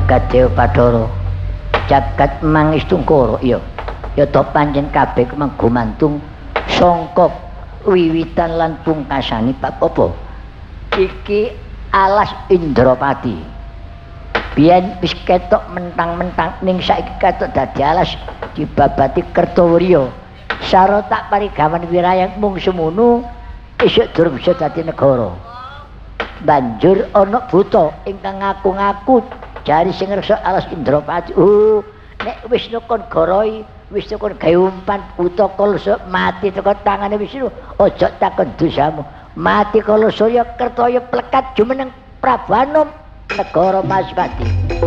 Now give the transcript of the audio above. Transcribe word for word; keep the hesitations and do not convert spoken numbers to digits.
jagat Dewa Bathara jagat Mangistungkara iya ya to pancen kabeh kumang gumantung sangka wiwitan lan pungkasane bab apa iki alas Indrapati biyen wis ketok mentang-mentang ning saiki ketok dadi alas dibabati Kertawirya saro tak parigawan wirayang mung semono isuk durung bisa dadi negara banjur ana buta ingkang ngaku-ngaku jari sing ngreksa alas Indrapati oh nek Wisnu kon goroi Wisnu kon gawe umpan buta kalsa mati teko tangane Wisnu aja takon dosamu mati kalsa ya Kertaya plekat jumeneng Prabu Anom negara Maswati